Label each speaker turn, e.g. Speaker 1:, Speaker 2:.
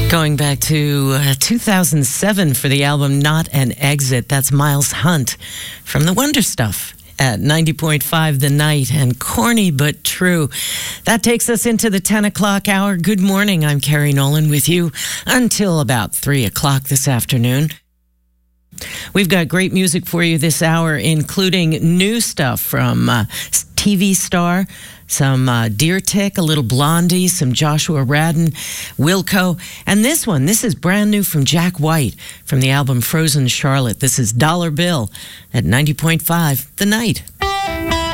Speaker 1: Going back to 2007 for the album Not an Exit. That's Miles Hunt from The Wonder Stuff at 90.5 The Night, and corny but true. That takes us into the 10 o'clock hour. Good morning. I'm Carrie Nolan with you until about 3 o'clock this afternoon. We've got great music for you this hour, including new stuff from TV star, some Deer Tick, a little Blondie, some Joshua Radin, Wilco. And this is brand new from Jack White from the album Frozen Charlotte. This is Dollar Bill at 90.5 The Night.